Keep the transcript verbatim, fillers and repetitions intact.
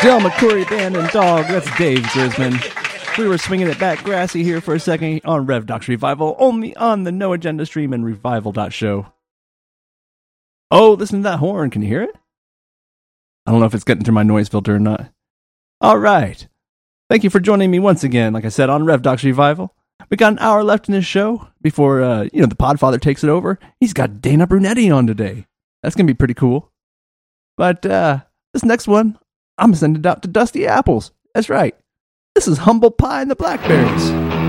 Del McCoury Band and Dog, that's Dave Grisman. We were swinging it back grassy here for a second on Rev Docs Revival, only on the No Agenda stream and revival dot show. Oh, listen to that horn. Can you hear it? I don't know if it's getting through my noise filter or not. All right. Thank you for joining me once again, like I said, on Rev Docs Revival. We got an hour left in this show before, uh, you know, the Podfather takes it over. He's got Dana Brunetti on today. That's going to be pretty cool. But uh, this next one, I'm going to send it out to Dusty Apples. That's right. This is Humble Pie and the Blackberries.